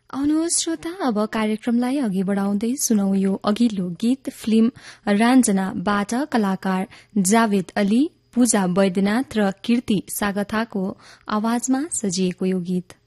आउनुहोस् श्रोता, अब कार्यक्रमलाई अघि बढाउँदै सुनौ यो अघिल्लो गीत फिल्म रान्जनाबाट कलाकार जावेद अली, पूजा वैद्यनाथ र कीर्ति सागथाको आवाजमा सजिएको यो गीत।